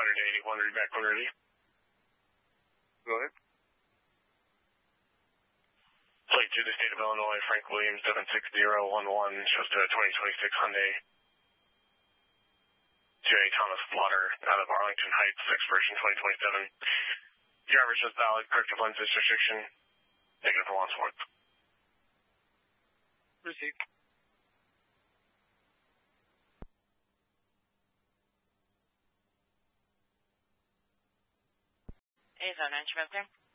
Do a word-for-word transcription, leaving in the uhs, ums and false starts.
hundred eighty-one, read back when ready. Go ahead. Plate to the state of Illinois, Frank Williams, seven six zero one one, shows to a twenty twenty-six Hyundai. J. Thomas Slaughter, out of Arlington Heights, expiration twenty twenty-seven. Driver shows valid, corrective lenses restriction, negative for one fourth. Proceed. A zone nine, Trevor.